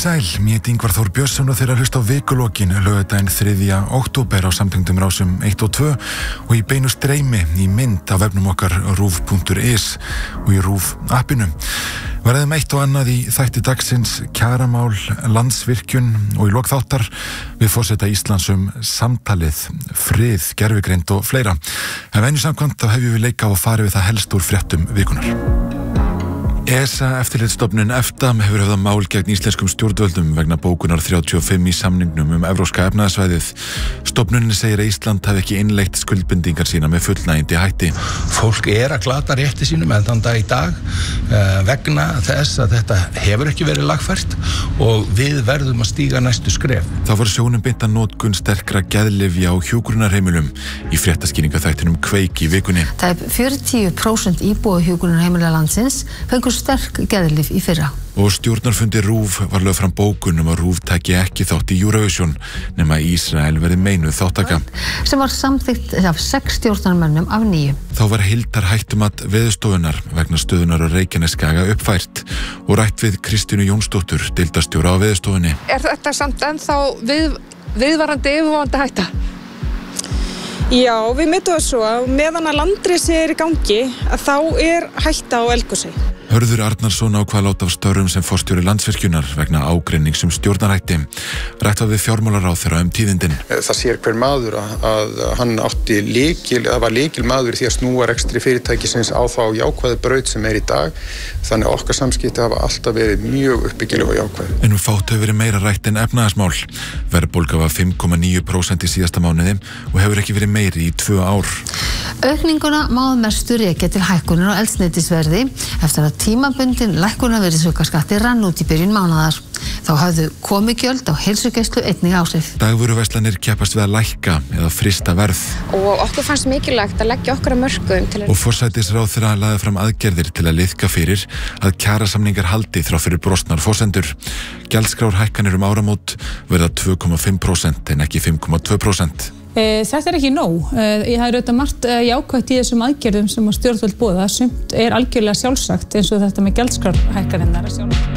Sæl, mér heiti Ingvar Þór Björnsson og þeir að hlusta á vikulokin laugardaginn 3. október á samtengdum rásum 1 og 2 og í beinu streymi í mynd af vefnum okkar rúv.is og í Rúv appinu. Verðum eitt og annað í þætti dagsins, kjaramál, Landsvirkjun og í lok þáttar við forseta Íslands samtalið, frið, gervigreind og fleira. En venju samkvæmt þá hefjum við leika og farið við það helst úr fréttum vikunar. ESA eftirlitsstofnun EFTA hefur höfðað mál gegn íslenskum stjórnvöldum vegna bókunar 35 í samningnum Evrópska efnahagssvæðið. Stofnunin segir að Ísland hafi ekki innleitt skuldbindingar sína með fullnægjandi hætti. Fólk að glata rétti sínum enn þann dag í dag vegna þess að þetta hefur ekki verið lagfært og við verðum að stíga næstu skref. Þá var sjónum beint að notkun sterkra geðlyfja á hjúkrunarheimilum í fréttaskýringaþættinum Kveik í vikunni. Það 40% íbúa hjúkrunarheimila landsins fengur sterk geðlyf í fyrra. Og stjórnarfundi Rúv var lögð fram bókun að Rúv taki ekki þátt í Eurovision nema Ísrael verði meinuð þáttaka. Sem var samþykkt af 6 stjórnarmönnum af 9. Þá var heildarhættumat Veðurstofunnar vegna stöðunar á Reykjanesskaga uppfært og rætt við Kristínu Jónsdóttur, deildarstjóra á Veðurstofunni. Þetta samt ennþá viðvarandi yfirvofandi hætta? Já, við metum það svo að meðan að landrisi í gangi að þá hætta á eldgosi. Hörður Arnarsson ákvað láta af störfum sem forstjóri Landsvirkjunar vegna ágreinings stjórnarhætti. Rætt var við fjármálaráðherra tíðindin. Það sér hver maður að hann átti það var lykil maður því að snúa rekstri fyrirtækisins á þá jákvæðu braut sem í dag. Þannig að okkar samskipti hafa alltaf verið mjög uppbyggileg og jákvæð. En fátt hefur verið meira rætt en efnahagsmál. Verðbólga var 5,9% í síðasta mánuði og hefur ekki verið meiri í 2 ár. Aukninguna má mestu rekja til hækkunar á eldsneytisverði eftir að tímabundin lækkun á virðisaukaskatti rann út í byrjun mánaðar. Þá hafðu komugjöld á heilsugæslu einnig áhrif. Dagvöruverslanir keppast við að lækka eða frysta verð. Og okkur fannst mikilvægt að leggja okkar að mörkum til Og forsætisráðherra lagði fram aðgerðir til að liðka fyrir að kjarasamningar haldi þrátt fyrir brostnar forsendur. Gjaldskrárhækkanir áramót verða 2,5% en ekki 5,2%. Þetta ekki nóg. Ég hafði auðvitað margt jákvætt í þessum aðgerðum sem að stjórnvöld boða. Sumt algjörlega sjálfsagt eins og þetta með gjaldskrárhækkanirnar sjálfsagt.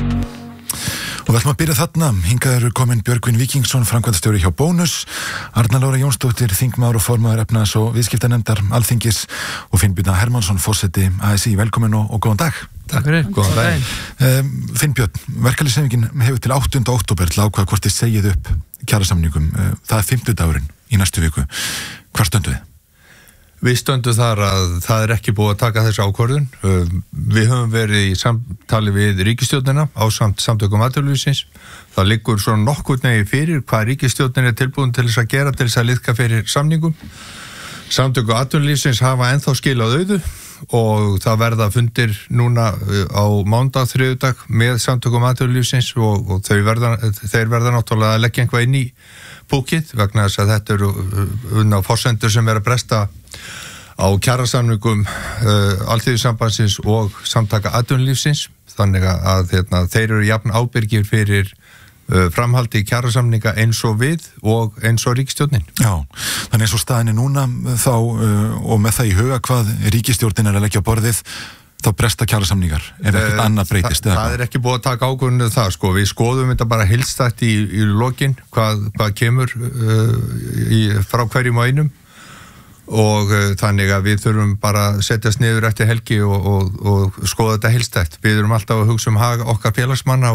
Og við ætlum að byrja þarna. Hingað eru komin Björgvin Víkingsson, framkvæmdastjóri hjá Bónus, Arna Lára Jónsdóttir, þingmaður og formaður efnahags- og viðskiptanefndar Alþingis og Finnbjörn Hermannsson, forseti ASÍ. Velkomin og góðan dag. Takk fyrir. Góðan dag. Finnbjörn, verkalýðshreyfingin hefur til 8. október til ákveða hvort þið segið upp kjarasamningum. Það 50 dagurinn í næstu viku. Hvar stöndum við? Við stöndum þar að það ekki búið að taka þessi ákvörðun. Við höfum verið í samtali við ríkisstjórnina á samtökum atvinnulífsins. Það liggur svona nokkurn veginn fyrir hvað ríkisstjórnin tilbúin til þess að gera til þess að liðka fyrir samningum. Samtökum atvinnulífsins hafa ennþá skilað auðu og það verða fundir núna á mánudag, þriðjudag með samtökum atvinnulífsins og þeir verða náttúrulega að leggja einhvað inn í búkið vegna þess að þetta eru unna forsendur sem að bresta á kjarasamningum Alþýðusambandsins og samtaka atvinnulífsins, þannig að þeir eru jafn ábyrgir fyrir framhaldi kjarasamninga eins og við og eins og ríkisstjórnin. Já, þannig eins og staðinni núna þá og með það í huga hvað ríkisstjórnin að leggja á borðið þá bresta kjarasamningar ef ekkert annað breytist. Það ekki búið að taka ákvörðun það, sko. Við skoðum þetta bara heildstætt í lokin hvað kemur frá hverjum og einum og þannig að við þurfum bara að setjast niður eftir helgi og skoða þetta heildstætt. Við erum alltaf að hugsa hag okkar félagsmanna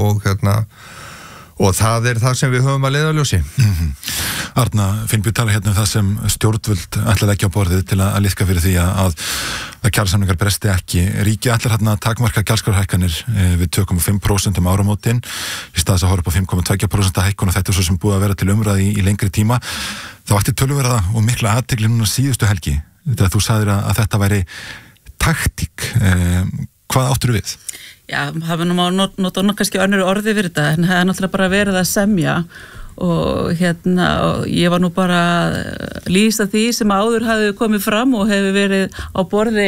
og það það sem við höfum að leiðarljósi. Arna, Finnbjörn tala hérna það sem stjórnvöld ætla að leggja á borðið til að liðka fyrir því að kjarasamningar bresti ekki. Ríki ætlar hérna að takmarka gjaldskrárhækkanir við 2,5% áramótin í staðis að horfa upp á 5,2% hækkun og þetta svo sem búið að vera til umræði í lengri tíma. Það vakti töluverða og mikla athygli núna síðustu helgi þegar þú sagðir að þetta væri taktík. Hvað áttirðu við? Já, það má nota kannski önnur orði fyrir þetta, en það náttúrulega bara verið að semja og og ég var nú bara að lýsa því sem áður hafi komið fram og hefur verið á borði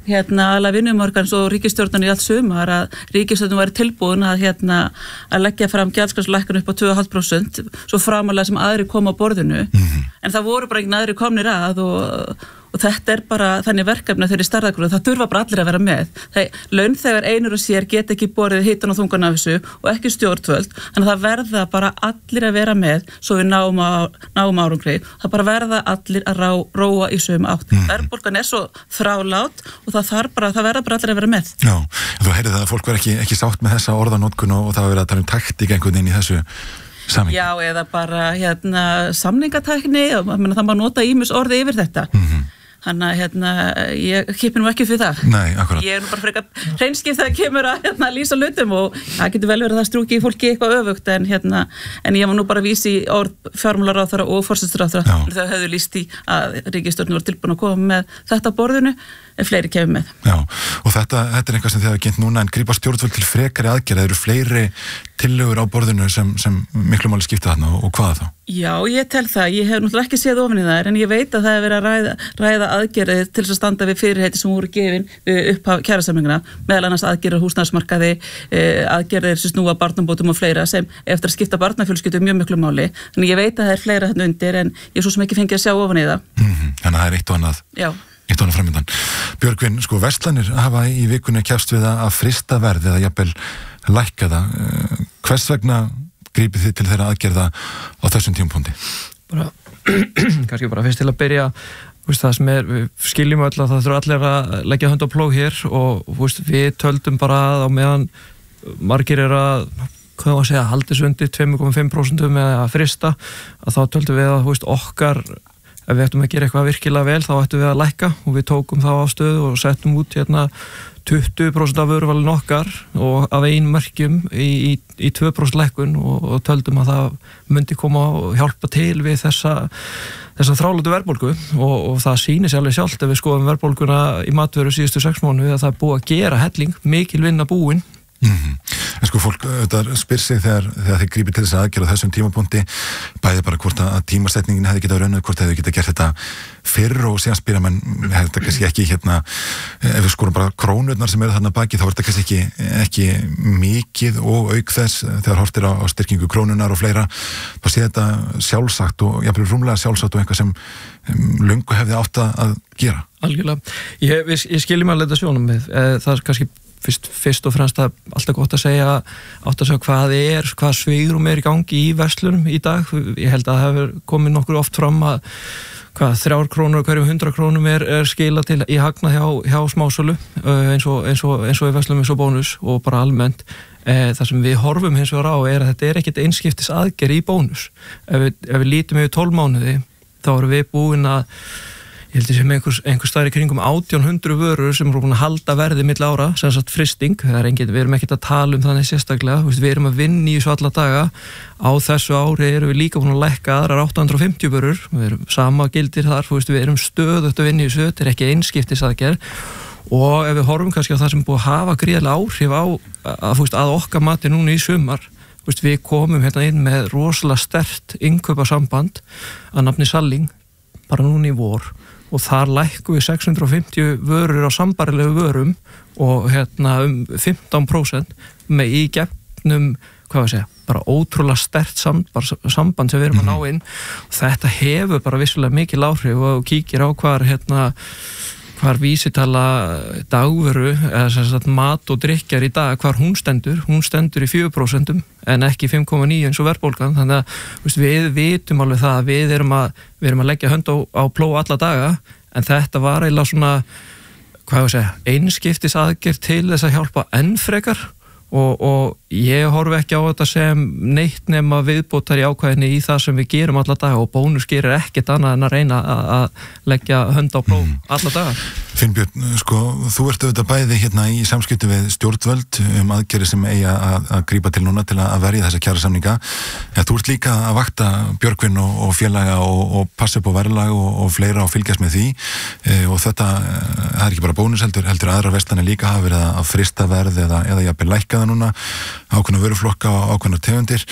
alveg vinnumarkans og ríkisstjórnan í allt sumar að ríkisstjórnan væri tilbúin að leggja fram gjaldskrárlækkun upp á 2,5% svo framalega sem aðri koma á borðinu en það voru bara engin aðri komnir að og þetta bara þannig verkefni þeirri starðagrúð, það þurfa bara allir að vera með. Launþegar einur og sér get ekki borið hitan og þungan af þessu og ekki stjórnvöld, þannig að það verða bara allir að vera með svo við náum árangri. Það bara verða allir að róa í sömu átt. Verðbólgan svo þrálát og það verða bara allir að vera með. Já, þú heyrið það að fólk verð ekki sátt með þessa orðanótkun og það verið að tala taktík einhvern veginn í þessu samhengi. Já, eða bara samningatækni, það má nota ýmis orði yfir þetta. Þannig að ég kipi nú ekki fyrir það. Nei, akkurat. Ég nú bara frekar hreinskipt þegar kemur að lýsa hlutum og það getur vel verið að það strúki í fólki eitthvað öfugt en ég var nú bara að vísi orð fjármálaráðherra og forsætisráðherra þau höfðu lýst í að ríkisstjórnin var tilbúin að koma með þetta borðinu en fleiri kemur með. Já, og þetta eitthvað sem þið hafa kynnt núna en grípa stjórnvöld til frekari aðgerða, eru fleiri tillögur á borðinu sem miklu máli skipta þarna og hvaða þá? Já, ég tel það. Ég hef náttúrulega ekki séð ofan í það en ég veit að það hefur verið að ræða aðgerðið til þess að standa við fyrirheiti sem voru gefin upp á kjarasamninguna, meðal annars aðgerðir húsnæðismarkaði, aðgerðir sem snúa barnabótum og fleira sem eftir að skipta barnafjölskyldu mjög miklu máli. Þannig ég veit að það er fleira þarna undir en ég svo sem ekki fengið að sjá ofan í það. Þannig að það er eitt og annað. Já. Eitt og annað framöndan. Björgvin, verslanir hafa í vikunni kepst við að frysta verð eða jafnvel lækka það. Hvers vegna grípið þið til þeirra aðgerða á þessum tímapunkti? Kannski bara fyrst til að byrja það sem við skiljum öll að það þurfa allir að leggja hönd á plóg hér og við töldum bara að á meðan margir að haldis undir 2,5% með að frysta að þá töldum við að okkar ef við ættum að gera eitthvað virkilega vel þá ættum við að lækka og við tókum þá afstöðu og settum út 20% af vöruvalin okkar og af einum merkjum í 2% lækkun og töldum að það myndi koma og hjálpa til við þessa þrálátu verðbólgu og það sýnir sér alveg sjálft ef við skoðum verðbólguna í matvöru síðustu 6 mánuði að það er búið að gera helling, mikil vinna búin. En fólk spyr sig þegar þið grípið til þess að aðgerða þessum tímapunkti bæði bara hvort að tímasetningin hefði getað raunnið, hvort hefði getað gert þetta fyrr og síðan spyrja menn hefði þetta kannski ekki ef við skorum bara krónurnar sem eru þarna baki þá er þetta kannski ekki mikið og auk þess þegar horftir á styrkingu krónunar og fleira þá sé þetta sjálfsagt og jafnvel rúmlega sjálfsagt og eitthvað sem löngu hefði átt að gera. Algjörlega. Ég skiljum alveg þetta sjónum með það er kannski fyrst og fremst að alltaf gott að segja hvað svigrum í gangi í verslunum í dag. Ég held að það hefur komið nokkur oft fram að 3 krónur og hverjum 100 krónum er skila til í hagnað hjá smásölu eins og í verslunum eins og bónus og bara almennt. Það sem við horfum hins vegar á er að þetta er ekkert einskiptis aðgerð í bónus. Ef við lítum yfir 12 mánuði þá erum við búin að ég held sem einhver staðar í kringum 1800 vörur sem eru búin að halda verði milli ára, sem sagt frysting, við erum ekkert að tala um þannig sérstaklega, við erum að vinna í þessu alla daga, á þessu ári erum við líka búin að lækka aðrar 850 vörur, við erum sama gildir þar, við erum stöðugt að vinna í þessu, þetta er ekki einskiptisaðgerð og ef við horfum kannski á það sem búið að hafa gríðarlega áhrif að okkar mati núna í sumar, við komum hérna inn með rosalega sterkt innkaupasamband að nafni Salling, bara núna í vor og þar lækkum við 650 vörur á sambarilegu vörum og 15% með í gefnum, bara ótrúlega sterkt samband sem við erum að ná inn og þetta hefur bara vissulega mikil áhrif og kíkir á hvar vísitala dagvöru eða mat og drykkjar í dag, hvar hún stendur í 4% en ekki 5,9 eins og verðbólgan, þannig að við vitum alveg það að við erum að leggja hönd á plóg alla daga, en þetta var eiginlega svona, einskiptis aðgerð til þess að hjálpa enn frekar og ég horfi ekki á þetta sem neitt nema viðbótar í ákvæðinni í það sem við gerum alla daga og bónus gerir ekkert annað en að reyna að leggja hönd á plóg alla daga. Finnbjörn, þú ert auðvitað bæði hérna í samskipti við stjórnvöld aðgerðir sem eigi að grípa til núna til að verja þessa kjarasamninga. Þú ert líka að vakta Björgvin og félaga og passa upp á verðlag og fleira og fylgjast með því og þetta, það er ekki bara bónus heldur aðrar verslanir líka hafa verið að frysta verð eða jafnvel lækka það núna, ákveðna vöruflokka og ákveðna tegundir.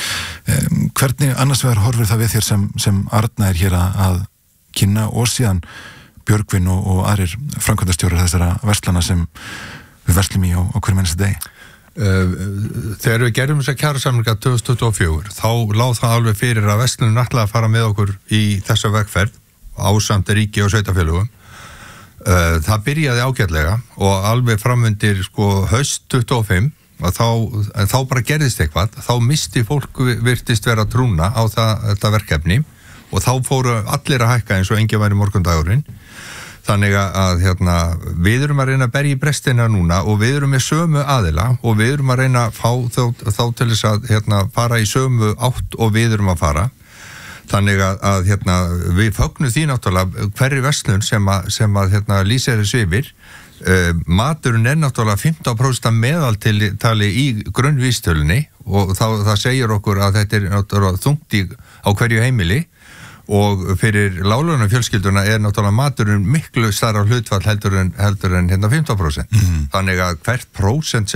Hvernig annars vegar horfir það við þér sem Arna er hér að kynna og síðan Björgvin og aðrir framkvæmdastjórar þessara verslana sem við verslum í á hverjum einasta degi? Þegar við gerðum þess að kjarasamninga 2024 þá láð það alveg fyrir að verslunin ætlaði að fara með okkur í þessa vegferð ásamt ríki og sveitafélögum. Það byrjaði ágætlega og alveg framundir haust 25 þá bara gerðist eitthvað, þá misti fólk virtist vera trúna á þetta verkefni og þá fóru allir að hækka eins og enginn væri morgundagurinn. Þannig að við erum að reyna að berja í brestina núna og við erum með sömu aðila og við erum að reyna að fá þá til þess að fara í sömu átt og við erum að fara. Þannig að við fögnum því náttúrulega hverri verslun sem að lýsir þessu yfir. Maturinn náttúrulega 15% meðaltali í grunnvísitölunni og það segir okkur að þetta náttúrulega þungt á hverju heimili. Og fyrir láglaunafjölskylduna náttúrulega maturinn miklu stærra hlutfall heldur en 15%. Þannig að hvert prósent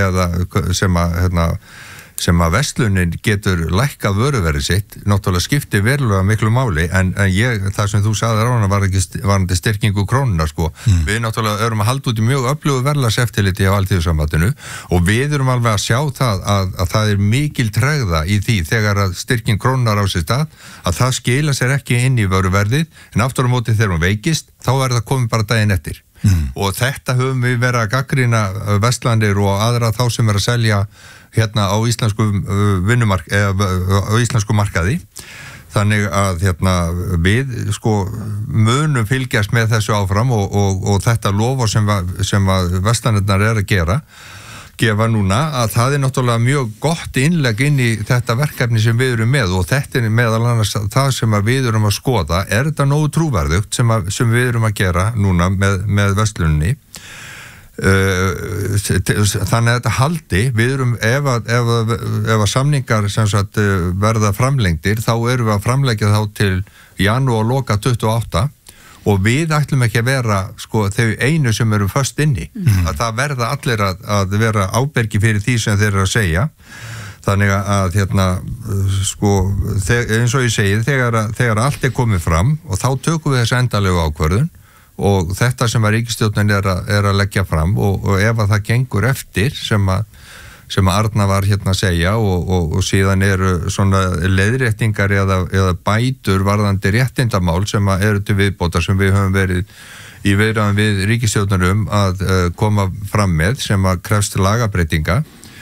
sem að verslunin getur lækkað vöruverðið sitt, náttúrulega skiptir verulega miklu máli, en það sem þú sagði rána var ekki styrkingu krónuna, Við náttúrulega erum að halda út í mjög öflugu verðlagseftirliti á Alþýðusambandinu og við erum alveg að sjá það að það er mikil tregða í því þegar að styrking krónunar á sér stað, að það skila sér ekki inn í vöruverðið, en aftur á móti þegar hún veikist, þá það komið bara daginn eftir. Og þetta höfum við verið að gagnrýna verslanir og aðra þá sem að selja á íslensku á íslensku markaði. Þannig að við munum fylgjast með þessu áfram og þetta lofar sem að verslanirnar að gefa núna, að það náttúrulega mjög gott innlegg inn í þetta verkefni sem við erum með og þetta meðal annars það sem að við erum að skoða, þetta nógu trúverðugt sem við erum að gera núna með versluninni. Þannig að þetta haldi, við erum ef að samningar sem sagt verða framlengdir, þá erum við að framlengja þá til janúar loka 28 og við ætlum ekki að vera þau einu sem eru föst inni, að það verða allir að vera ábyrgi fyrir því sem þeir eru að segja. Þannig að eins og ég segi, þegar allt komið fram og þá tökum við þessu endalegu ákvörðun og þetta sem að ríkisstjórnin er að leggja fram og ef að það gengur eftir sem að Arna var að segja og síðan eru svona leiðréttingar eða bætur varðandi réttindamál sem eru til viðbótar sem við höfum verið í viðræðum við ríkisstjórnarum að koma fram með sem að krefst lagabreytinga.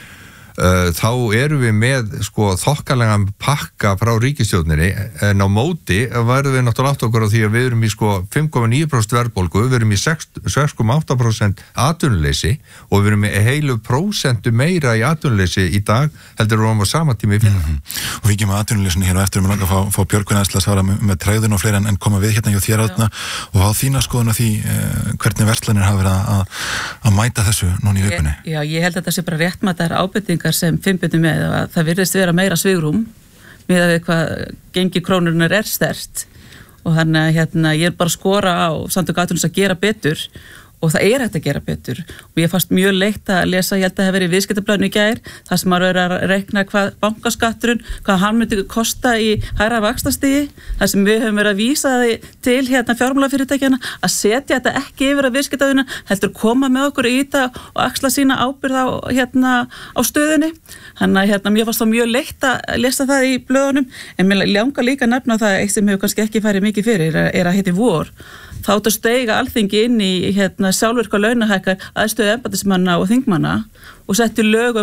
Þá erum við með þokkalega pakka frá ríkisstjórninni, en á móti verðum við náttúrulega átt okkur á því að við erum í 5,9% verðbólgu, við erum í 6,8% atvinnuleysi og við erum í heilu prósentu meira í atvinnuleysi í dag heldur við á sama tíma í fyrra. Og við ekki með atvinnuleysinu hér og eftir við langa að fá Björgvin aðeins að svara með tregðun og fleira en koma við hjá þér Árna og á þína skoðun á því hvernig verslanir hafa verið að mæta þessu núna í vikunni. Já, ég held að þetta sé bara réttmætar ábendingar sem finnbjöndum með að það virðist vera meira svigrúm með að hvað gengi krónurinnar sterkt og þannig að ég bara skora á Samtök atvinnulífsins að gera betur og það hægt að gera betur og ég fannst mjög leitt að lesa, ég held að það hefði verið í viðskiptablaðinu í gær, það sem maður er að reikna hvað bankaskatturinn, hvað hann myndi kosta í hærra vaxtastigi, það sem við höfum verið að vísa til fjármálafyrirtækjana að setja þetta ekki yfir að viðskiptablaðinu, heldur koma með okkur í þetta og axla sína ábyrgð á stöðunni. Þannig að mér fannst það mjög leitt að lesa það í blöðunum, en mér langar líka að nefna það eitt sem hefur kannski ekki farið mikið fyrir er að heiti vor. Þá áttu að steiga Alþingi inn í sjálfvirka launahækkar aðstöðu embættismanna og þingmanna og setti lög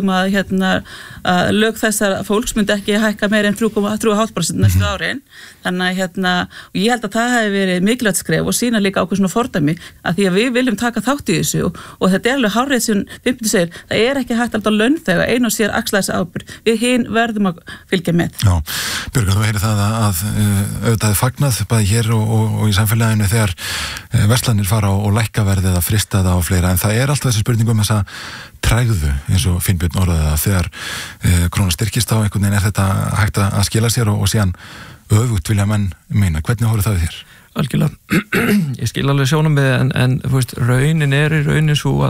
að lög þessar fólks myndi ekki hækka meira en 3,5% næstu árin. Þannig og ég held að það hefði verið mikilvægt skref og sína líka ákveð svona fordæmi að því að við viljum taka þátt í þessu og þetta er alveg hárrétt sem Fimpti segir, það er ekki hægt alltaf launþega einu og sér axla þessa ábyrgð. Við hin verðum að fylgja með. Já, Björg, þú heyrir það að auðvitað er fagnað bæði hér og í samfélaginu þegar verslanir fara og lækka verðið að frista það og fleira, en það er alltaf þessi spurning þessa tregðu, eins og Finnbjörn orðaði það, þegar krónan styrkist á einhvern veginn er þetta hægt að skila sér og síðan öfugt vilja menn meina. Hvernig horfðu það við þér? Algjörlega, ég skil alveg sjónum með en raunin er í raunin svo að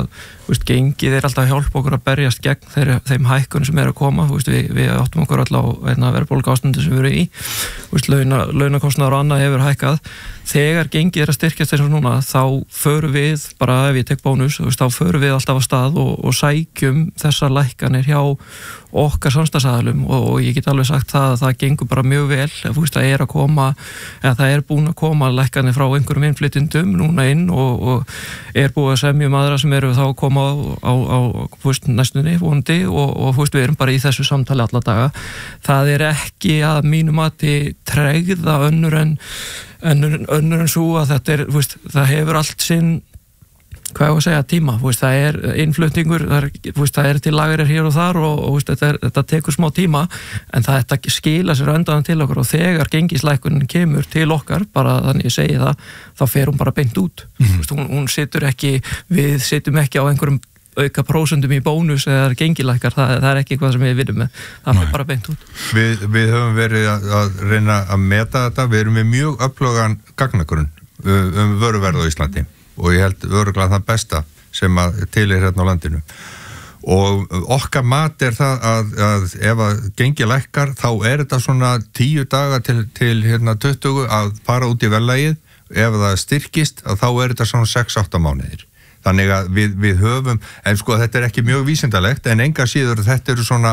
gengið alltaf að hjálpa okkur að berjast gegn þeim hækkunum sem að koma, við áttum okkur alltaf á verðbólguástandi sem við erum í, launakostnaður og annað hefur hækkað. Þegar gengið að styrkjast eins og núna, þá förum við, bara ef ég tek bónus, þá förum við alltaf á stað og sækjum þessar lækkanir hjá okkar samstarfsaðilum og ég get alveg sagt það að það gengur bara mjög vel, það er búin að koma lækkanir frá einhverjum innflytjendum núna inn og er búið að semja aðra sem eru þá að koma á næstunni vonandi og við erum bara í þessu samtali alla daga. Það er ekki að mínu mati tregða önnur en svo að þetta það hefur allt sinn tíma, það er innflutningur, það er til lagrir hér og þar og þetta tekur smá tíma en þetta skila sér öndan til okkur og þegar gengislækkunin kemur til okkar, bara þannig ég segi það, þá fer hún bara beint út. Hún situr ekki, við situm ekki á einhverjum auka prósentum í bónus eða gengilækkar, það er ekki eitthvað sem við vinnum með, það er bara beint út. Við höfum verið að reyna að meta þetta, við erum með mjög öflugan gagnagrunn vöruverð á Íslandi og ég held örugglega það besta sem að til hérna á landinu og okkar mat er það að ef að gengi lækkar þá er þetta svona 10 daga til hérna 20 að fara út í verðlagið, ef það styrkist að þá er þetta svona 6-8 mánuðir. Þannig að við höfum, en sko þetta er ekki mjög vísindalegt en enga síður þetta eru svona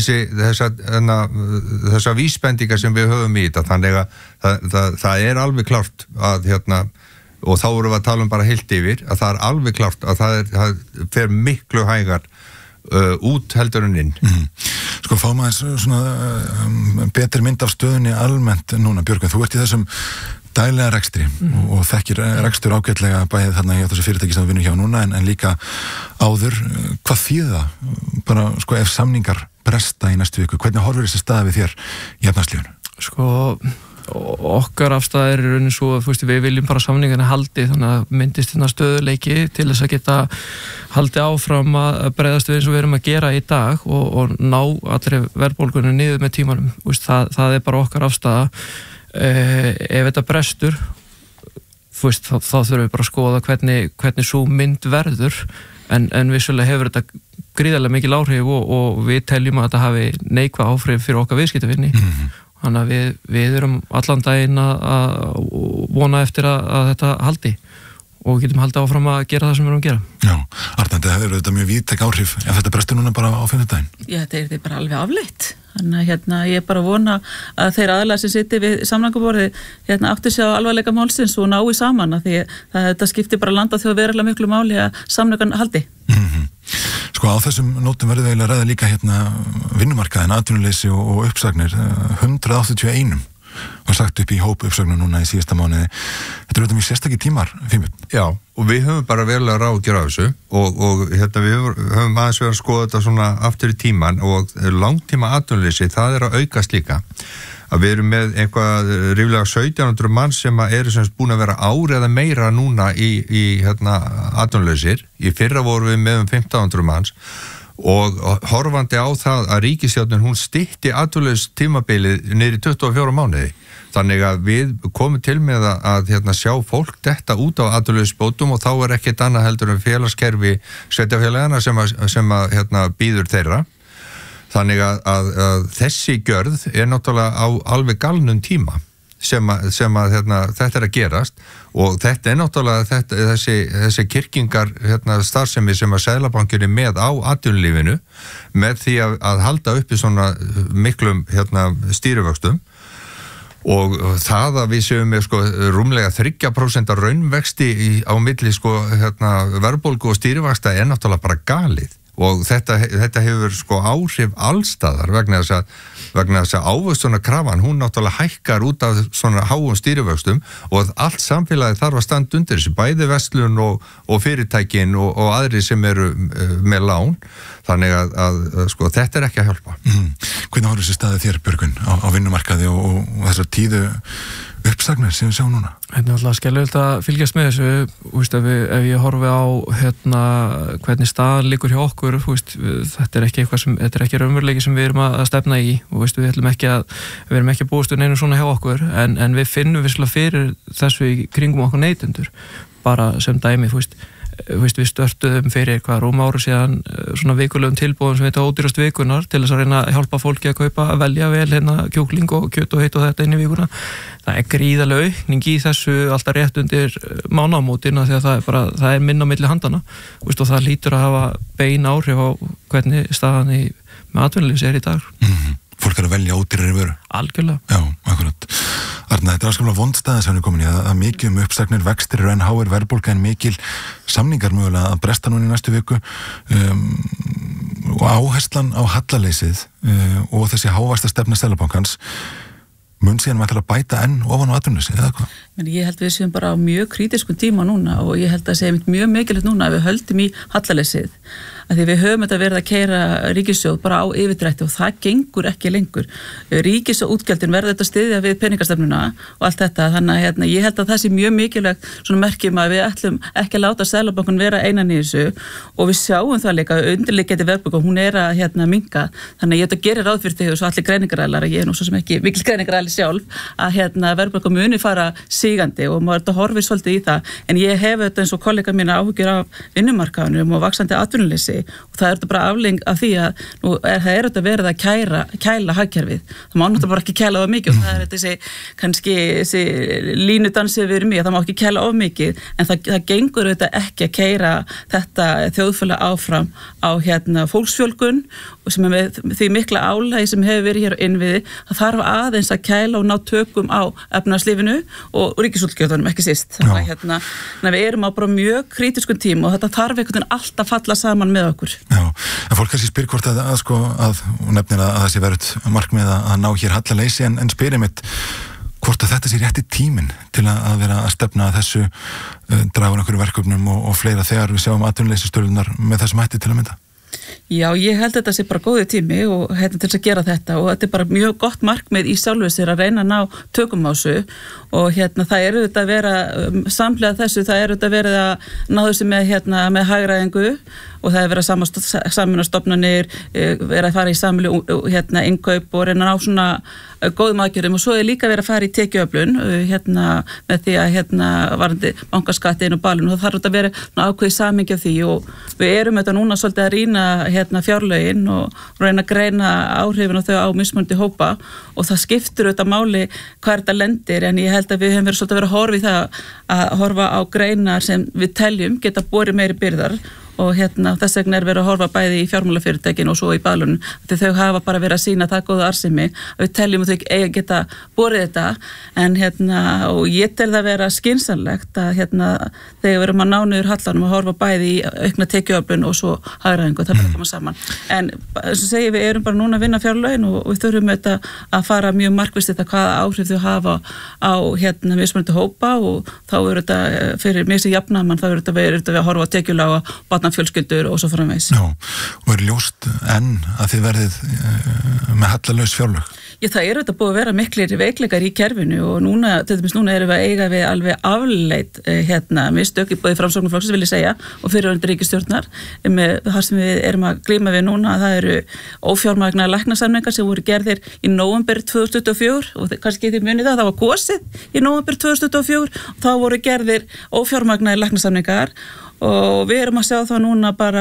þessa vísbendingar sem við höfum í þetta, þannig að það er alveg klárt að hérna, og þá erum við að tala bara heilt yfir, að það er alveg klárt að það fer miklu hægar út heldur en inn. Sko fá maður svona betri mynd af stöðunni almennt núna, Björgvin, þú ert í þessum daglega rekstri og þekkir rekstur ágætlega bæðið þarna hjá þessu fyrirtæki sem við vinnum hjá núna en líka áður, hvað þýðir það? Bara sko ef samningar bresta í næstu viku, hvernig horfir þessi staða við þér í efnahagslífinu? Sko okkar afstæð er í rauninni svo að við viljum bara samningarnir haldi þannig að myndist hérna stöðuleiki til þess að geta haldi áfram að bregðast við eins og við erum að gera í dag og ná allri verðbólgunni niður með tímanum. Það er bara okkar afstæða. Ef þetta brestur þá þurfum við bara að skoða hvernig svo mynd verður en vissulega hefur þetta gríðarlega mikil áhrif og við teljum að þetta hafi neikvæð áhrif fyrir okkar viðskiptavinni. Þannig að við erum allan daginn að vona eftir að þetta haldi og getum haldið áfram að gera það sem við erum að gera. Já, Arnaldur, það hefur þetta mjög víðtæk áhrif ef þetta brestur núna bara á 5. daginn. Já, þetta er bara alveg afleitt. Þannig að ég er bara að vona að þeir aðilar sem sitja við samningaborði átti sig á alvarleika málsins og nái saman að því að þetta skiptir bara landa þjóð verulega miklu máli að samningan haldi. Sko á þessum nótum verður við eiginlega ræða líka vinnumarkaðin, atvinnuleysi og uppsagnir. 181 var sagt upp í hóp uppsögnum núna í síðasta mánuði. Þetta eru mjög sérstakir tímar, Finnbjörn. Já, og við höfum bara verulega ráðgjör af þessu og við höfum aðeins verið að skoða þetta svona aftur í tíman og langtíma atvinnuleysi, það er að aukast líka. Að við erum með eitthvað ríflega 1700 manns sem eru semst búin að vera ár eða meira núna í atvinnulausir. Í fyrra vorum við með 1500 manns og horfandi á það að ríkisstjórnin hún stytti atvinnulaus tímabilið niður í 24 mánuði. Þannig að við komum til með að sjá fólk detta út á atvinnulausbótum og þá er ekkert annað heldur en félagskerfi sveitarfélagana sem býður þeirra. Þannig að þessi gjörð er náttúrulega á alveg galnum tíma sem þetta er að gerast og þetta er náttúrulega þessi kirkingar starfsemi sem að Seðlabankinn er með á atvinnulífinu með því að halda uppi svona miklum stýrivöxtum og það að við séum með rúmlega 3% raunvexti á milli verðbólgu og stýrivöxta er náttúrulega bara galið. Og þetta hefur áhrif allstaðar vegna þess að ávöxtunarkrafan, hún náttúrulega hækkar út af svona háum stýrivöxtum og allt samfélagið þarf að standa undir þessu, bæði verslun og fyrirtækin og aðri sem eru með lán, þannig að þetta er ekki að hjálpa. Hvernig horfir þessi staðið þér, Björgvin, á vinnumarkaði og þessar tíðu uppsagnir sem við sjáum núna? Þetta er alltaf skelfilegt að fylgjast með þessu, ef ég horfi á hvernig staðan liggur hjá okkur, þetta er ekki eitthvað þetta er ekki raunveruleiki sem við erum að stefna í og við erum ekki að búast við neinu svona hjá okkur, en við finnum visslega fyrir þessu í kringum okkur neytendur, bara sem dæmi, við störtuðum fyrir rúma ári síðan svona vikulegum tilbúðum sem heita ódýrast vikunar til þess að reyna að hjálpa fólki að kaupa, að velja vel kjúkling og kjöt og heitt og þetta inn í vikuna. Það gríðarleg aukning í þessu alltaf rétt undir mánaðamótin því að það er minna á milli handana og það hlýtur að hafa bein áhrif á hvernig staðan með atvinnulífs í dag. Fólk að velja ódýrari vöru. Algjörlega. Já, akkurat. Arna, þetta afskaplega vond staða sem við komin í að mikið uppsagnir, vextir eru enn háir, verðbólga en mikil, samningar mögulega að bresta núna í næstu viku og áherslan á hallaleysið og þessi hávasta stefna Seðlabankans mun síðan að bæta enn ofan á atvinnuleysi eða hvað? Ég held við séum bara á mjög kritískum tíma núna og ég held að segja mjög mikilvægt núna að við höldum í hallaleysið að því við höfum þetta verið að keyra ríkissjóð bara á yfirdrætti og það gengur ekki lengur. Ríkisútgjöldin verður þetta styðja við peningastefnuna og allt þetta, þannig að ég held að það sé mjög mikilvægt svona merkjum að við ætlum ekki að láta Seðlabankann vera einan í þessu og við sjáum það líka undirliggjandi verðbólga, hún að minnka, þannig að ég þetta gerir ráð fyrir þig og svo allir greiningaræðlar, ég nú svo sem ekki mikil greiningaræðli sjálf, að verðbólga muni fara sígandi og maður þetta horfir svolítið í það, en ég hef þetta eins og kollega mína áhyggjur af vinnumarkaðnum og vaxandi atvinnuleysi og það þetta bara afling af því að það þetta verið að kæla hagkerfið. Það má náttúrulega bara ekki kæla of mikið og það þetta þessi línudansið við mig að það má ekki kæla of mikið en það gengur þetta ekki að keyra þetta þjóðfélag áfram á fólksfjölgun og sem með því mikla álagi sem hefur verið hér á innviði, það þarf aðeins að kæla og ná tökum á efnahagslífinu og ríkisútgjöldunum ekki síst. Þannig að við erum á bara mjög kritískum tíma og þetta þarf einhvern veginn alltaf falla saman með okkur. Já, en fólk kannski spyr hvort að nefnir að það sé verið markmið að ná hér hallaleysi en spyrir mitt hvort að þetta sé rétti tíminn til að vera að stefna að þessu dragur einhverju verkefnum og fleira þegar við sjáum atvinnuleysistölunar með þessum hætti til að mynda. Já, ég held þetta sé bara góði tími og til þess að gera þetta og þetta bara mjög gott markmið í sjálfu sér að reyna að ná tökum á þessu og það þetta að vera samhliða þessu, það þetta verið að ná þessu með hagræðingu og það verið að samvinnastofnanir, verið að fara í samlu innkaup og reyna að ná svona góðum aðgerðum og svo líka verið að fara í tekjuöflun með því að varandi bankaskattin og balun og það þarf þetta að vera ákveðið samhengi af því og við erum þetta núna svolítið að rýna fjárlögin og reyna að greina áhrifin og þau á mismunandi hópa og það skiptir auðvitað máli hvað þetta lendir en ég held að við höfum verið svolítið að vera að horfa í það að horfa á greinar sem við teljum geta borið meiri byrðar og þess vegna verið að horfa bæði í fjármálafyrirtækin og svo í balunum því þau hafa bara verið að sýna það góða arðsemi að við teljum að þau eiga geta borið þetta en og ég tel það vera skynsamlegt að þegar við erum að ná niður hallanum að horfa bæði í aukna tekjuöflun og svo hagræðingu það bara koma saman en eins og segi við erum bara núna að vinna fjárlögin og við þurfum þetta að fara mjög markvisst þetta hvaða áhrif þau hafa á mismunandi hópa og þá þetta fyrir mig sem jafnamann þá þetta við að horfa á tekjulága fjölskyldur og svo framvegis. Já, og ljóst enn að þið verðið með hallalaus fjárlög? Já, það þetta búið að vera miklir veikleikar í kerfinu og núna, til dæmis núna erum við að eiga við alveg afleit mistök í bæði Framsóknarflokksins vil ég segja og fyrirverandi ríkisstjórnar með það sem við erum að glíma við núna það eru ófjármagnaðar læknasamningar sem voru gerðir í nóvember 2024 og kannski þið munið það var kosið í nóvember 2024 og þá voru gerðir ófjármagnaðar læknasamningar og við erum að sjá það núna bara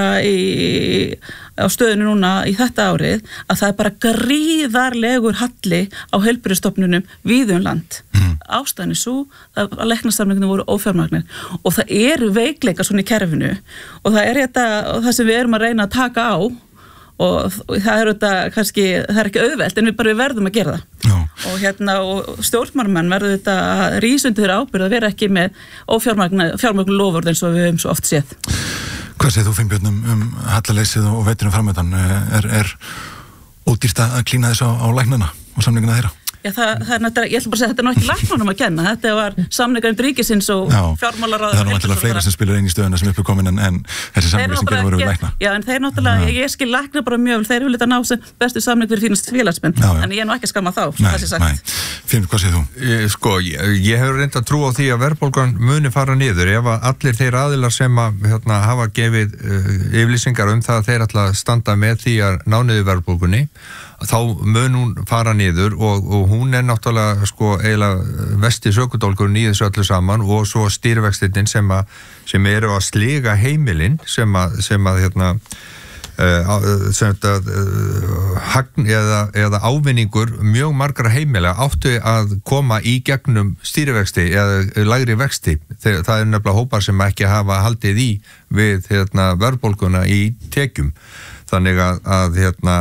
á stöðinu núna í þetta árið að það bara gríðarlegur halli á heilbrigðisstofnunum víða um land. Ástæðan svo að læknasamningarnir voru ófjármagnir og það eru veikleikar svona í kerfinu og það þetta og það sem við erum að reyna að taka á og það þetta kannski, það ekki auðvelt en við verðum að gera það. Og stjórnmálamenn verður þetta að rísa undir þeirra ábyrgð að vera ekki með ófjármagnu loforð eins og við höfum svo oft séð. Hvað segir þú Finnbjörn hallaleysið og veiturum framöndan? Er ódýrt að klína þessu á læknana og samninguna þeirra? Já, ég ætla bara að segja að þetta ekki læknunum að kenna, þetta var samningar ríkisins og fjármálaráð. Það náttúrulega fleira sem spilar inn í stöðuna sem uppkomin en þessi samningar sem gerur voru við lækna. Já, en þeir náttúrulega, ég skil lækna bara mjög vel, þeir vilja ná sem bestu samning fyrir fínast félagsmenn, en ég ekki skamma þá, þessi sagt. Finn, hvað segir þú? Ég hefur reynd að trúa á því að verðbólgan muni fara niður ef að allir þeir aðilar sem að hafa gefið yfirlýsingar það að þeir ætla að standa með því að ná niður verðbólgunni, þá mun hún fara niður og hún náttúrulega eiginlega vesti sökudólgurinn í þessu öllu saman og svo stýrivextirnir sem eru að sliga heimilin sem eða ávinningur mjög margra heimila áttu að koma í gegnum stýrivexti eða lægri vexti. Það nefnilega hópar sem ekki hafa haldið í við verðbólguna í tekjum. Þannig að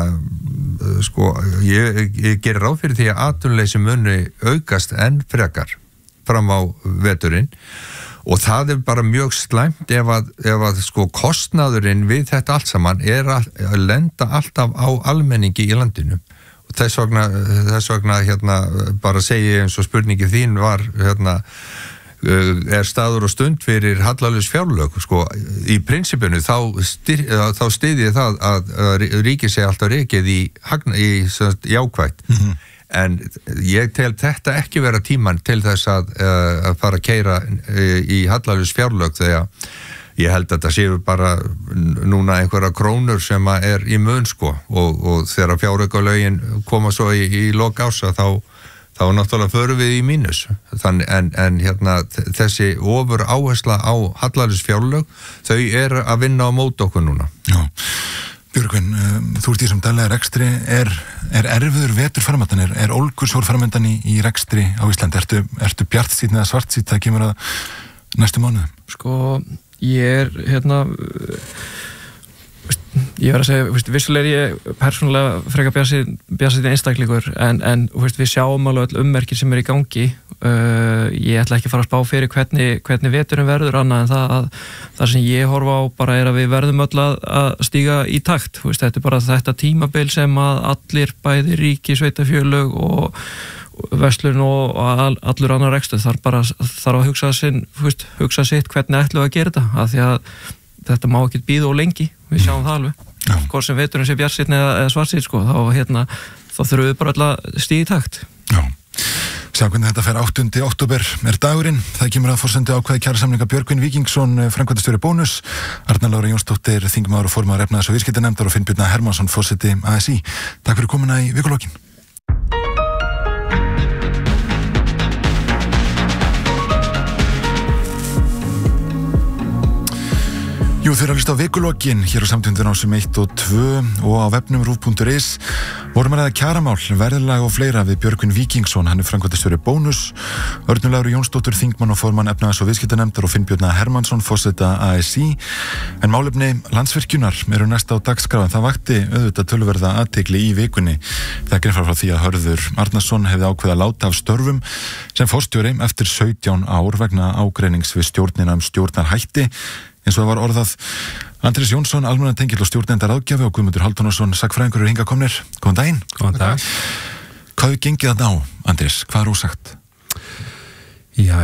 ég gerir ráð fyrir því að atvinnuleysi muni aukast enn frekar fram á veturinn. Og það bara mjög slæmt ef að kostnaðurinn við þetta allt saman að lenda alltaf á almenningi í landinu. Og þess vegna bara segi eins og spurningi þín var staður og stund fyrir hallalaus fjárlög. Í prinsipinu þá styðji það að ríkið sé alltaf rekið í jákvætt. En ég tel þetta ekki vera tíman til þess að fara að keyra í hallalaus fjárlög þegar ég held að það séu bara núna einhverja krónur sem í mun og þegar fjáraukalögin koma svo í lok ása þá náttúrulega förum við í mínus. En þessi ofur áhersla á hallalaus fjárlög, þau að vinna á móti okkur núna. Já. Björgvin, þú ert í þessum daglega rekstri, er erfiður vetur framöndan, er ólgursjór framöndan í rekstri á Íslandi? Ertu bjartsýnn eða svartsýnn það kemur að næstu mánuðum? Ég verð að segja, vissulega ég persónulega frekar bjartsýnn einstaklingur en við sjáum alveg öll ummerki sem í gangi. Ég ætla ekki að fara að spá fyrir hvernig veturinn verður annað en það sem ég horfa á bara að við verðum öll að stíga í takt. Þetta bara þetta tímabil sem að allir bæði ríki, sveitafjölög og verslun og allur annar rekstur þarf að hugsa sitt hvernig ætlum við að gera þetta, af því að þetta má ekki bíða og lengi, við sjáum það alveg. Hvort sem veturinn sé bjartsýnn eða svartsýnn þá þurfum við bara öll að stíga í takt. Já. Sjá hvernig þetta fer 8. október dagurinn. Það kemur að forsendu ákvæði kjarasamninga Björgvin Víkingsson, framkvæmdastjóri Bónus, Arna Lára Jónsdóttir, þingmaður og formaður efnahags- og viðskiptanefndar og Finn Bjarni Hermannsson, forseti ASÍ. Takk fyrir komuna í vikulokin. Jú, þeir að hlusta á vikulokin hér á samtöndun ásum 1 og 2 og á vefnum rúv.is vorum að ræða kjaramál, verðlag og fleira við Björgvin Víkingsson, hann framkvæmdastjóri Bónus, Arna Lára Jónsdóttir, þingmann og formann efnahags- og viðskiptanefndar og Finn Bjarni Hermannsson, forseta ASÍ. En málefni Landsvirkjunar eru næst á dagskrá, það vakti auðvitað töluverða athygli í vikunni. Það greinir frá því að Hörður Arnarsson hefði ákveðið að láta af störfum sem forstjóri eftir 17 ár vegna ágreinings við stjórnina stjórnarhætti. Eins og það var orðað. Andrés Jónsson, almannatengill og stjórnendar ráðgjafi og Guðmundur Halldórsson, sagnfræðingur eru hingað komnir. Góðan daginn. Góðan dag. Hvað hefur gengið þarna á, Andrés? Hvað er ósagt? Já,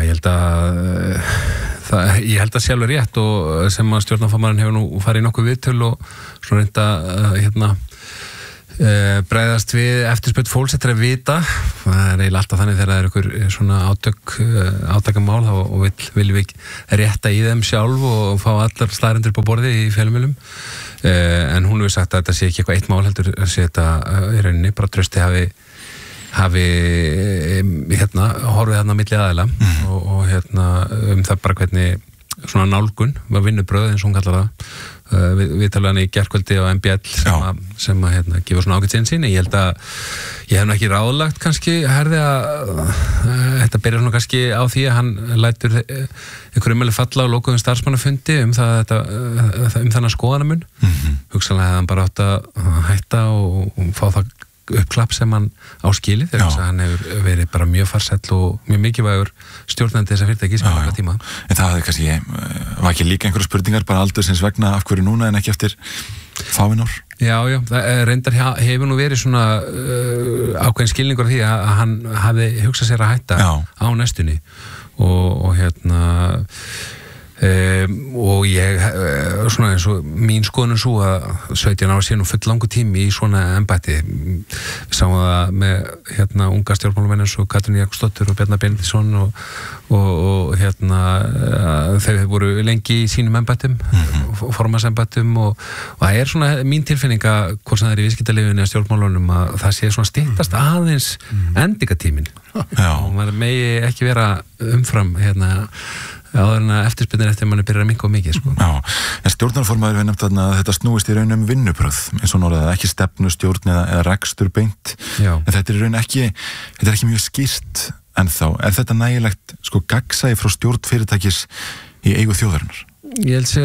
ég held að sjálfur rétt og sem að stjórnarformaðurinn hefur nú farið í nokkuð viðtöl og svona reynda bregðast við eftirspurn fólks eftir að vita. Það er eiginlega alltaf þannig þegar það er ykkur svona átakamál og viljum við rétta í þeim sjálf og fá allar staðreyndir upp á borði í fjölmiðlum. En hún hefur sagt að þetta sé ekki eitthvað eitt mál, heldur sé þetta í rauninni bara trausti hafi horfið þarna á milli aðila og það bara hvernig svona nálgun, vinnubröð eins og hún kallar það. Við talaðum í gærkvöldi á MBL sem að gefa svona ágætt sín. Ég held að ég hef nú ekki ráðlagt kannski herði að þetta byrja svona kannski á því að hann lætur einhverjum umhverju falla á lokuðum starfsmannafundi þannig skoðanamun. Hugsanlega hefði hann bara átt að hætta og fá það uppklapp sem hann áskili þegar hann hefur verið bara mjög farsæll og mjög mikilvægur stjórnandi þessa fyrirtæki sem á tíma. En það hefði kannski, var ekki líka einhverju spurningar bara aldursins vegna af hverju núna en ekki eftir fáin ár? Já, það reyndar hefur nú verið svona ákveðin skilningur af því að hann hafi hugsað sér að hætta á næstunni og og ég svona eins og mín skoðun svo að 17 ára sé nú full langur tími í svona embætti sáum það með unga stjórnmálamenn eins og Katrín Jakobsdóttir og Bjarni Benediktsson og þeir voru lengi í sínum embættum, formannsembættum og það svona mín tilfinning að hvort sem það í viðskiptalífinu eða stjórnmálunum að það sé svona styttast aðeins endingatíminn og maður megi ekki vera umfram áður en að eftirspyrnir eftir manni byrjar að minnka mikið sko. Já, en stjórnarformaður við nefnt að þetta snúist í raun vinnubrögð eins og norðað, ekki stefnustjórn eða rekstur beint, en þetta í raun ekki mjög skýrt ennþá. Er þetta nægilegt sko gagnsæi frá stjórn fyrirtækis í eigu þjóðarinnar? Ég held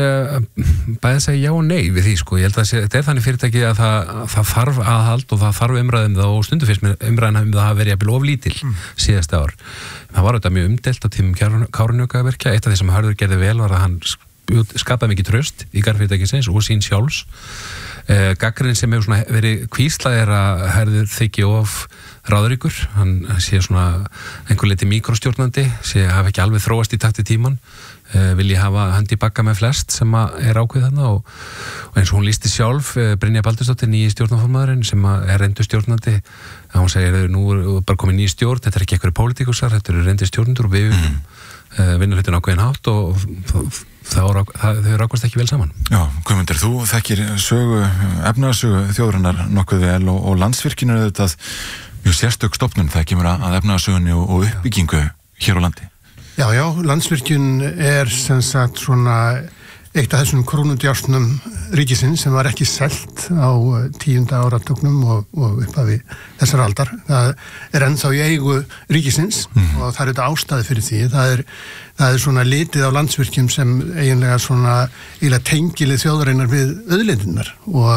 að segja já og nei við því sko, ég held að þetta þannig fyrirtæki að það þarf aðhald og það þarf umræðum það og stundu fyrst með umræðina það hafa verið jafnvel of lítil síðasta ár. Það var auðvitað mjög umdeilt á tímum Kárahnjúkavirkja, eitt af því sem Hörður gerði vel var að hann skapaði mikið traust í garðfyrirtækisins og sín sjálfs. Gagnrýnin sem hefur verið hvíslað að Hörður þykji of ráðríkur, hann sé einhver leiti mikrostjórnandi, hafi ekki alveg þróast í takt við tímann, vilji hafa hönd í bagga með flest sem er ákveð þarna og eins og hún lýsti sjálf, Brynja Baldursdóttir, nýji stjórnarformaðurinn sem er reyndur stjórnandi, hún segir nú er bara komið ný stjórn, þetta er ekki einhverju pólitíkusar, þetta eru reyndir stjórnendur og við vinna hlutin ákveðin hátt og þau rákast ekki vel saman. Já, Guðmundur, þú þekkir efnahagssögu þjóðarinnar nokkuð vel og Landsvirkjun er auðvitað mjög sérstök stofnun það kemur að efnahagssögunni og uppbyggingu hér á landi. Já, Landsvirkjun er sem sagt eitt af þessum krónudjárnum ríkisins sem var ekki selt á 10. áratugnum og upphafi þessar aldar. Það er ennþá í eigu ríkisins og það er þetta ástæði fyrir því. Það er litið á Landsvirkjun sem eiginlega tengilið þjóðarinnar við auðlindirnar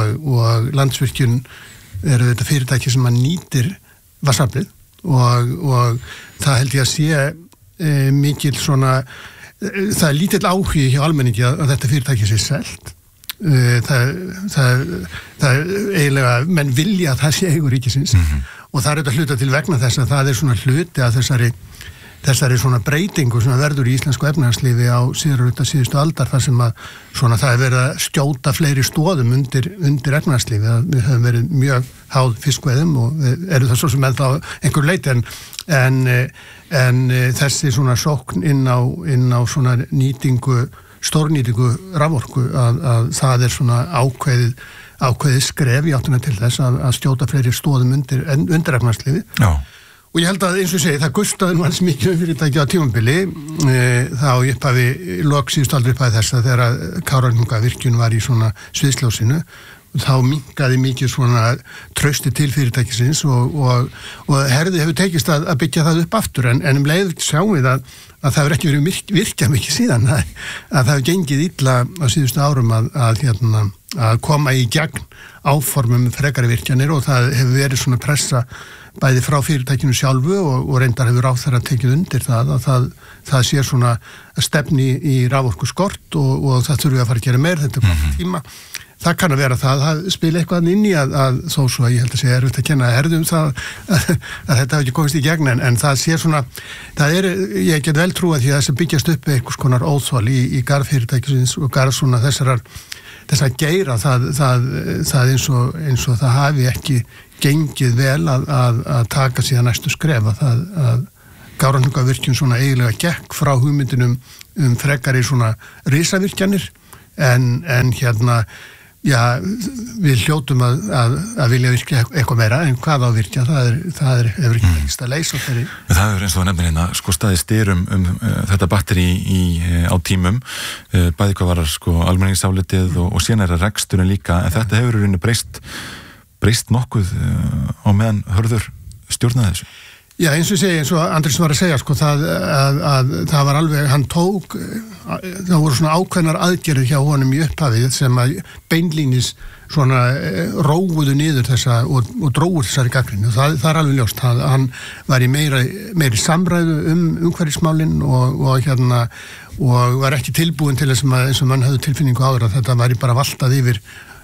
og Landsvirkjun eru þetta fyrirtæki sem nýtir vatnsaflið og það held ég að sé mikil það er lítill áhugi hjá almenningi að þetta fyrirtæki sé selt. Það er eiginlega, menn vilja að það sé eigu ríkisins og það er þetta hluta til vegna þess að það er hluti að þessari breytingu sem verður í íslensku efnahagslífi á síðustu aldar þar sem að það er verið að skjóta fleiri stoðum undir efnahagslífi. Við höfum verið mjög háð fiskveiðum og eru það svo sem ennþá einhver leyti en þessi sókn inn á stórnýtingu raforku að það er ákveðið skref í áttina til þess að skjóta fleiri stoðum undir efnahagslífi. Já. Og ég held að eins og segi, það gustaði nú hans mikið fyrirtæki á tímabili þá upphafi lok síðustu aldrei upphafi þess að þegar Kárahnjúkavirkjun var í sviðsljósinu þá minnkaði mikið trausti til fyrirtækisins og Herði hefur tekist að byggja það upp aftur en leið sjáum við að það hefur ekki verið virkjað mikið síðan að það hefur gengið illa á síðustu árum að koma í gegn áformum frekari virkjanir og það hefur verið pressa bæði frá fyrirtækinu sjálfu og reyndar hefur ráðherra tekið undir það að það sé stefni í raforku skort og það þurfi að fara að gera meir, þetta er tíma. Það kann að vera það spila eitthvað inn í að þó svo að ég held að sé erfitt að kenna Herði það að þetta hafi ekki komist í gegn en það sé ég get vel trúa því að þess að byggjast upp einhvers konar óþol í garðfyrirtækisins og garð þess að geira það eins og það hafi ekki gengið vel að taka síðan næstu skref að Kárahnjúkavirkjun eiginlega gekk frá hugmyndinum frekari risavirkjanir en við hljótum að vilja virkja eitthvað meira en hvað á virkja, það hefur ekki tekist að leysa þeirri. Það er eins og nefnir hérna staðið styr þetta batteri á tímum bæði hvað var almenningsálitið og síðan er það reksturinn líka en þetta hefur breyst nokkuð á meðan Hörður stjórnaði þessu. Já, eins og Andrés var að segja, það var alveg, það voru ákveðnar aðgerðir hjá honum í upphafið sem að beinlínis róuðu niður þessa og dróður þessari gagnrýni. Það er alveg ljóst, hann var í meiri samræðu umhverfismálin og var ekki tilbúin til þess eins og mann höfðu tilfinningu áður að þetta væri bara valtað yfir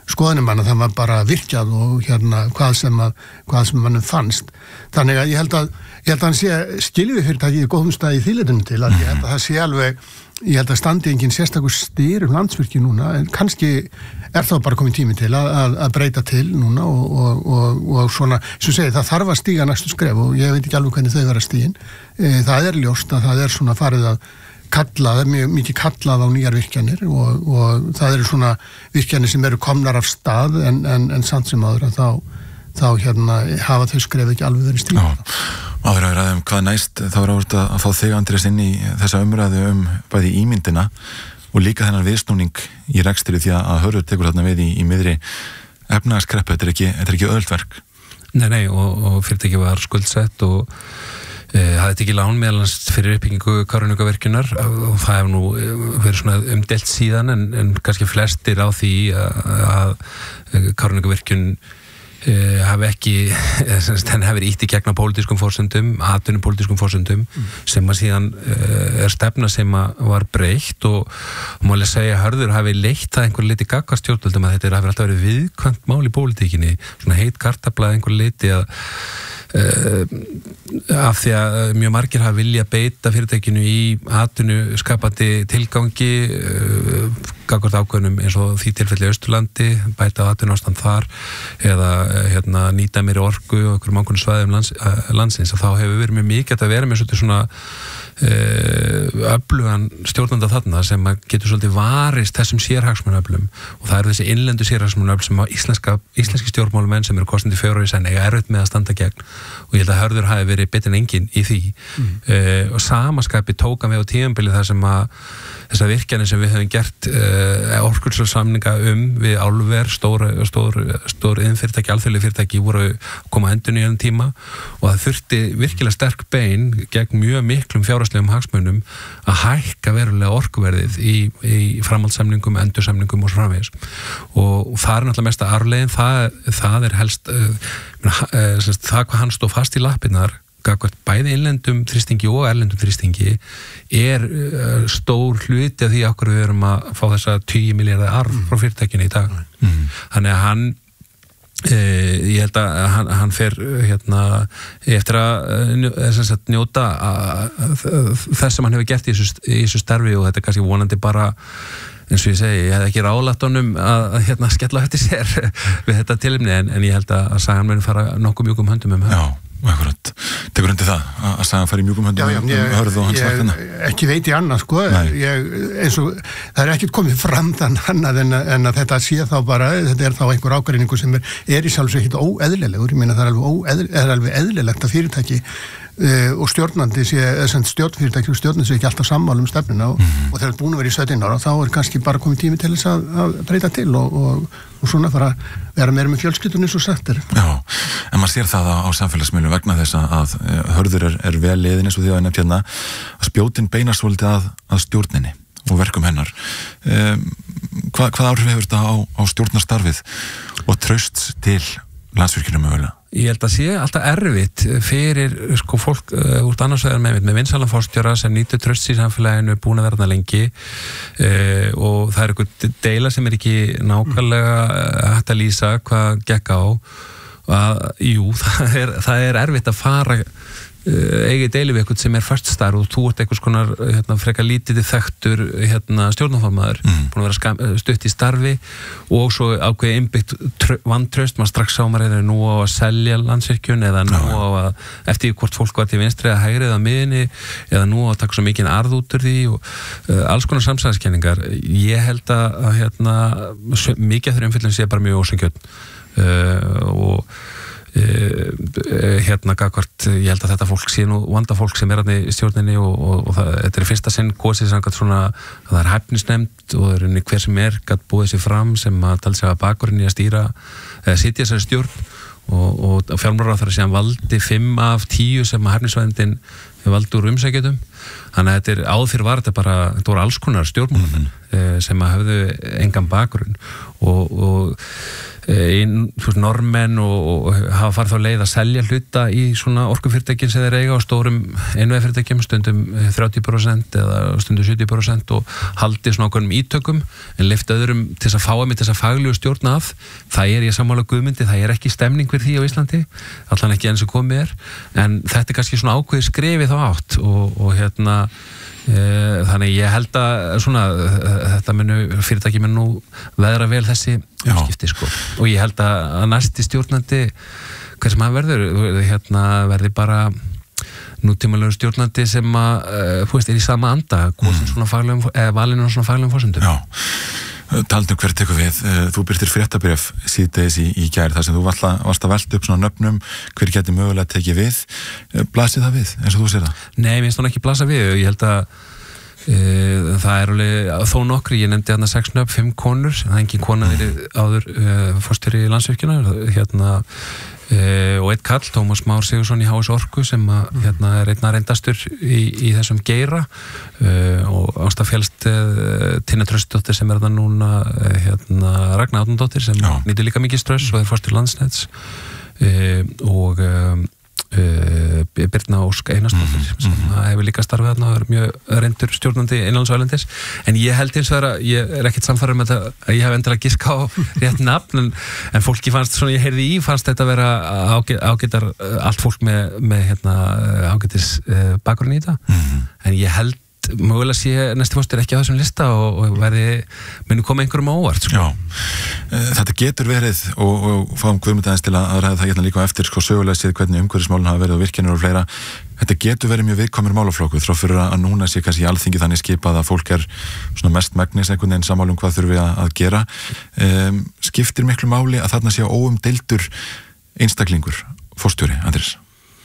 skoðunum manna, það var bara virkjað og hvað sem mannum fannst. Þannig að ég held að hann sé skiljuði fyrirtæki í góðum stað í þýletunum til að ég held að það sé alveg, ég held að standi engin sérstakur styr Landsvirkjun núna, en kannski þá bara komið tími til að breyta til núna og svona, sem segi, það þarf að stíga næstu skref og ég veit ekki alveg hvernig þau vera stígin. Það ljóst að það svona farið að kallað, mjög mikið kallað á nýjar virkjanir og það eru svona virkjanir sem eru komnar af stað en samt sem áður að þá hafa þau skref ekki alveg verið stígin. Áður að ræða hvað næst, þá áður að fá þig, Andrés, inn í þessa umræðu bæði ímyndina og líka þennan viðsnúning í rekstri því að Hörður tekur þarna við í miðri efnahagskreppu. Þetta er ekki auðvelt. Nei, og fyrirtæki var skuldsett og hafði tekið lán meðalans fyrir uppbyggingu Kárahnjúkavirkjunar og það hefur nú verið svona umdelt síðan en kannski flestir á því að Kárahnjúkavirkjun hafi ekki, henn hefur ítt í gegna pólitískum forsendum, atvinnupólitískum forsendum sem að síðan stefna sem að var breytt og málega segja að Hörður hafi leitt það einhver liti gagnvart stjórnvöldum að þetta hafi alltaf verið viðkvæmt mál í pólitíkinni, svona heit kartablað einhver liti að af því að mjög margir hafa vilja beita fyrirtækinu í atvinnu skapandi tilgangi gagnvart ákveðnum eins og því tilfelli Austurlandi, bæta atvinnu ástand þar eða nýta meiri orku og einhverjum ákveðnum svæðum landsins og þá hefur verið mjög mikið að vera með svona öflugan stjórnanda þarna sem getur svolítið varist þessum sérhagsmunöflum og það eru þessi innlendu sérhagsmunöfl sem íslenski stjórnmálumenn sem eru kostandi 4 ára í senn eiga erfitt með að standa gegn og ég held að Hörður hafi verið betur en enginn í því og samaskapi tók hann við á tímabilið þar sem að þessar virkjanir sem við höfum gert orkusamninga við álver, stór iðnfyrirtæki, alþjóðleg fyrirtæki voru að koma endun í enn tíma og það þurfti virkilega sterk bein gegn mjög miklum fjárhagslegum hagsmunum að hækka verulega orkuverðið í framhaldssamningum, endursamningum og svo framvegis og það er náttúrulega mesta arfleiðin, það er helst það hvað hann stóð fast í lappirnar gagnvart bæði innlendum þrýstingi og erlendum þrýstingi stór hluti af því okkur við erum að fá þessa 10 milljarða arf frá fyrirtækinu í dag. Þannig að hann ég held að hann fer eftir að njóta þess sem hann hefur gert í þessu starfi og þetta er kannski vonandi bara eins og ég segi, ég hef ekki ráðlagt honum að skella eftir sér við þetta tilefni en ég held að sagan muni fara nokkuð mjúkum höndum Já, akkurat. Tekur undir það að sagan fari mjúkum höndum Hörð og hans lakkana? Ekki veit ég annað, sko. Eins og það er ekkert komið fram þann annað en að þetta sé þá bara, þetta er þá einhver ágreiningu sem er í sjálfsög ekkert óeðlilegur. Ég meina það er alveg eðlilegt að fyrirtæki og stjórnandi stjórnfyrirtæki og stjórnandi sé ekki alltaf sammála stefnuna og þegar það er búin að vera í 17 ára þá er kannski bara komið tími til þess að breyta til og svona fara að vera meira með fjölskyldunni svo sagt er. Já, en maður sér það á samfélagsmiðlum vegna þess að Hörður er vel liðin eins og því að nefnt hérna að spjótin beinast svolítið að stjórninni og verkum hennar. Hvað áhrif hefur þetta á stjórnarstarfið og traust til Landsvirkjunar mögulega? Ég held að sé alltaf erfitt fyrir fólk úr annars vegar með vinsalan forstjóra sem nýtur trausts í samfélaginu, búin að verða lengi og það er eitthvað deila sem er ekki nákvæmlega hægt að lýsa hvað gekk á jú, það er erfitt að fara eigið deili við eitthvað sem er faststar og þú ert eitthvað konar frekar lítið þekktur stjórnarformaður búin að vera stutt í starfi og svo ákveðið innbyggt vantraust, maður strax sá maður nú á að selja Landsvirkjun eða nú á að eftir hvort fólk var til vinstri eða hægri eða miðinni eða nú á að taka svo mikinn arð út úr því og alls konar samsæðiskenningar. Ég held að mikið af þeirra umfyllum sé bara mjög ósanngjörn og gagvart, ég held að þetta fólk sé nú vanda fólk sem er í stjórninni og þetta er fyrsta sinn kosið samkvæmt svona að það er hæfnisnefnd og það er hver sem er gat búið sér fram sem að tala sig að bakurinn í að stýra sitja þessari stjórn og fjármálaráðherra síðan valdi 5 af 10 sem að hæfnisvændin valdi úr umsækjöldum þannig að þetta áður fyrir var þetta voru alls konar stjórnmálamenn sem að höfðu engan bakgrunn og Normenn og hafa farið þá leið að selja hluta í svona orkufyrirtækin sem þeir eiga á stórum innviðafyrirtækjum, stundum 30% eða stundum 70% og haldið svona ákveðnum ítökum en leyft öðrum til þess að fá mig til þess að faglegu stjórna af. Það ég sammála Guðmundi, það ekki stemning fyrir því á Íslandi, allan ekki eins og komið en þetta kannski svona ákveðið skrefið þá átt og þannig ég held að svona, þetta fyrirtæki mun nú veðra vel þessi umskipti sko. Og ég held að næsti stjórnandi hver sem hann verði bara nútímalegur stjórnandi sem að í sama anda valinu svona faglegum forsendum. Taldum hver tekur við, þú birtir fréttabréf síðdegis í gær þar sem þú varst að velta upp svona nöfnum hver geti mögulega tekið við, blasið það við eins og þú sér það? Nei, mér finnst það ekki blasa við, ég held að það alveg þó nokkri, ég nefndi 6 nöfn, 5 konur, það engin kona verið áður forstjóri Landsvirkjunar og einn kall, Tómas Már Sigurðsson í HS Orku sem er einna reyndastur í þessum geira og Ásta Fjellst Tinna Tröstdóttir sem það núna Ragnar Átnadóttir sem nýtur líka mikið ströss og forstjóri Landsnets og Birna Ósk Einarsdóttir sem hefur líka starfið og er mjög reyndur stjórnandi innanlands og erlendis en ég held hins vegar að ég ekkert samfærður með þetta að ég hef endilega giska á rétt nafn en fólki fannst, svona ég heyrði fannst þetta vera ágætar allt fólk með ágætis bakgrunn í þetta en ég held mögulega sé næsti fórstur ekki á þessum lista og muni koma einhverjum á óvart sko. Þetta getur verið og fáum Guðmund aðeins til að ræða það hérna líka á eftir sögulega séð hvernig umhverfismálin hafa verið og virkjanir og fleira. Þetta getur verið mjög viðkvæmur málaflokkur þrátt fyrir að núna sé kannski í alþingi þannig skipað að fólk svona mest megnis einhvern veginn sammála hvað þurfi að gera. Skiptir miklu máli að þarna sé óumdeildur einstaklingur fórstjóri, Andrés?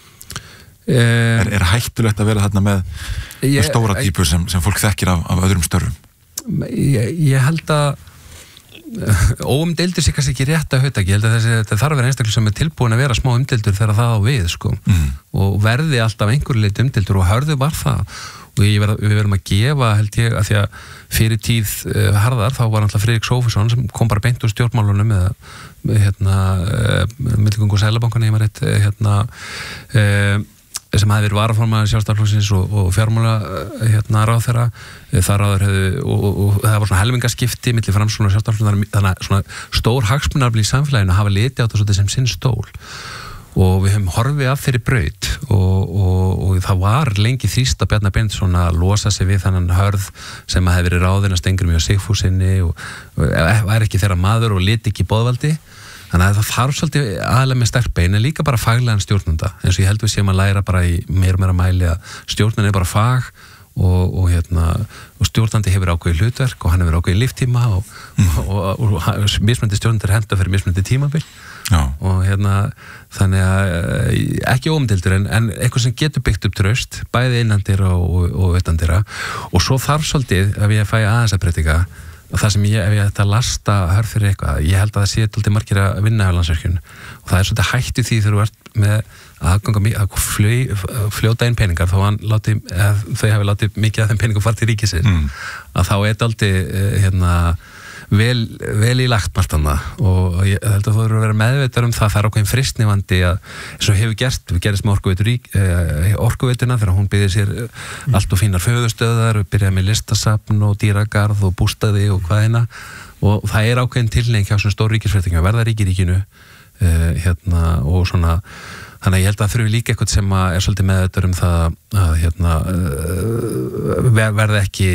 Er hættulegt að vera þarna með stóra típu sem fólk þekkir af öðrum störfum? Ég held að óumdeildur sé kannski ekki rétt að hugtaki, ég held að þetta þarf að vera einstaklega sem tilbúin að vera smá umdeildur þegar það á við sko. Og verði alltaf einhverju leit umdeildur og Hörður var það og við verðum að gefa held ég að því að fyrir tíð harðar þá var alltaf Friðrik Sófusson sem kom bara beint úr stjórnmálunum eða Milligöngu og Sælabankan sem hefði verið varaformaður Sjálfstæðisflokksins og fjármála ráðherra þar áður og það var svona helmingaskipti milli Framsóknar og Sjálfstæðisflokksins þannig að svona stór hagsmunarafl í samfélaginu hafa litið á þetta svolítið sem sinn stól og við höfum horfið af þeirri braut og það var lengi þrýst að Bjarni Benediktsson að losa sig við þannan Hörð sem hefði verið ráðinn að Steingrími Sigfússyni og væri ekki þeirra maður og liti ekki boðvaldi. Þannig að það þarf svolítið aðlega með sterk bein en líka bara faglegan stjórnanda eins og ég held við séum að læra bara í meira mæli að stjórnan bara fag og stjórnandi hefur ákveðið hlutverk og hann hefur ákveðið líftíma og mismunandi stjórnandir henda fyrir mismunandi tímabil og þannig að ekki óumdeildur en eitthvað sem getur byggt upp traust bæði innandira og utandira og svo þarf svolítið ef ég fæ aðeins að breytinga það sem ef ég ætti að lasta Hörð fyrir eitthvað, ég held að það sé tóltið margir að vinna á Landsvirkjun og það svolítið hætti því þegar þú ert með að fljóta inn peningar þó þau hafi látið mikið af þeim peningum fara til ríkisins að þá tóltið vel í lagt margt annað og ég held að þú eru að vera meðveitar það er ákveðin fristnivandi að eins og við gerðist með orkuveituna þegar hún byggði sér allt og fínar föðustöðar, við byrjaði með listasafn og dýragarð og bústaði og hvaðina og það er ákveðin tilneiging hjá svona stór ríkisfyrirtækjum að verða ríkinu og svona þannig að ég held að þurfi líka eitthvað sem er svolítið meðveitar það að verða ekki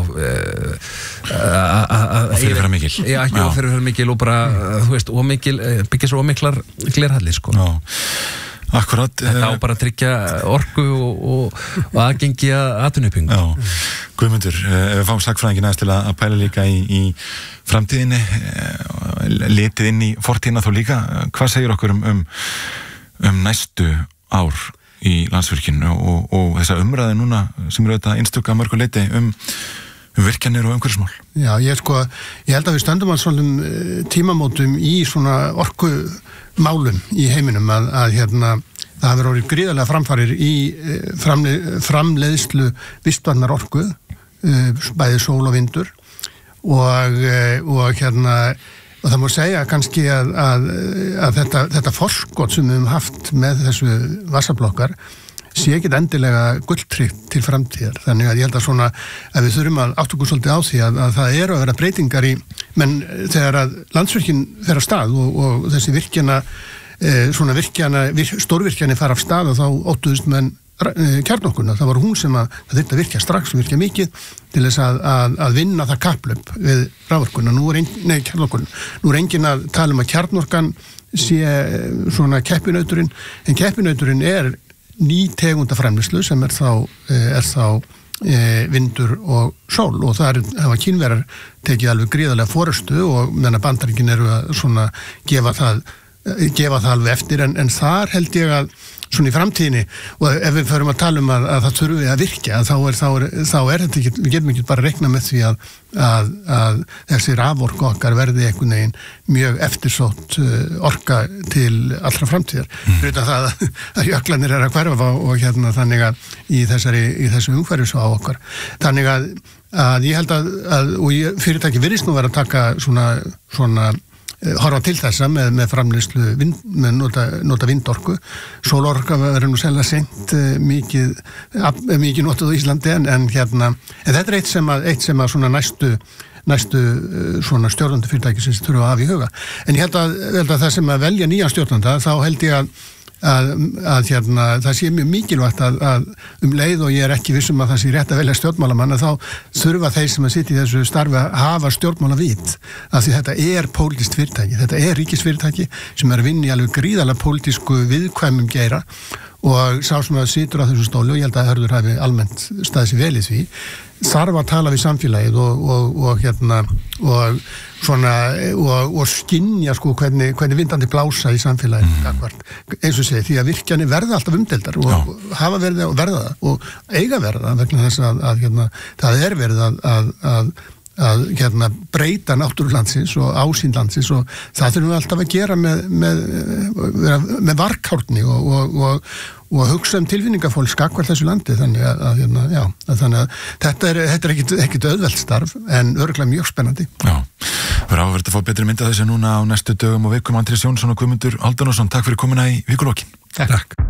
fyrirferðar mikil ekki fyrirferðar mikil og bara byggja svo miklar glerhallir sko. Akkurat þetta á bara að tryggja orku og aðgengi að atvinnuuppbyggingu. Guðmundur, við fáum sakfræðingin aðeins til að pæla líka í framtíðinni litið inn í fortíðina þó líka hvað segir okkur um næstu ár í Landsvirkjun og þessa umræði núna sem eru auðvitað einstöka mörgu leiti virkjanir og umhverfismál? Já, ég held að við stöndum að svolítum tímamótum í svona orkumálum í heiminum að það hefur orðið gríðarlega framfarir í framleiðslu vistvænar orku bæði sól og vindur og Og það má segja kannski að þetta forskot sem við höfum haft með þessu vassablokkar sé ekki endilega gulltryggt til framtíðar. Þannig að ég held að svona að við þurfum að átta okkur svolítið á því að það eru að vera breytingar menn þegar að Landsvirkjun fer af stað og þessi stórvirkjani fara af stað og þá óttuðust menn kjarnorkuna. Það var hún sem það þurfti að virkja strax og virkja mikið til þess að vinna það kapplöp við raforkuna. Kjarnorkuna. Nú enginn að tala að kjarnorkan sé svona keppinauturinn, en keppinauturinn ný tegundaframleiðslu sem þá vindur og sól og það hafa Kínverjar tekið alveg gríðarlega forystu og meðan Bandaríkin eru að svona gefa það alveg eftir en þar held ég að svona í framtíðinni og ef við förum að tala að það þurfi að virka þá þetta ekki, við getum ekki bara að rekna með því að þessi raforku okkar verði einhvern veginn mjög eftirsótt orka til allra framtíðar fyrir það að jöklarnir að hverfa og þannig að í þessu umhverfis á okkar þannig að ég held og fyrirtæki virðist nú vera að taka svona horfa til þessa með framleiðslu með nota vindorku sólorka verður nú sennilega seint mikið notað á Íslandi en þetta er eitt sem að svona næstu svona stjórnandi fyrirtæki sem þurfa að hafa í huga en ég held að það sem að velja nýjan stjórnanda þá held ég að það sé mjög mikilvægt að leið og ég ekki vissum að það sé rétt að velja stjórnmálamann að þá þurfa þeir sem að sitja í þessu starfi að hafa stjórnmálavit af því þetta pólitískt fyrirtæki, þetta ríkisfyrirtæki sem að vinna í alveg gríðarlega pólitísku viðkvæmum geira og sá sem að situr á þessu stóli og ég held að Hörður hafi almennt staðið sér vel í því þarf að tala við samfélagið og skynja hvernig vindandi blása í samfélagið eins og segi því að virkjanir verða alltaf umdeildar og hafa verið og verða það og eiga verða vegna þess að það verið að breyta náttúru landsins og ásýnd landsins og það þurfum við alltaf að gera með varkárni og hugsa tilfinningafólk gagnvart þessu landi þannig að þetta er ekkit auðvelt starf en örugglega mjög spennandi. Já, verður áverðt að fá betri mynd af þessu núna á næstu dögum og vikum. Andrés Jónsson og Guðmundur Hálfdanarson, takk fyrir komuna í Vikulokin. Takk.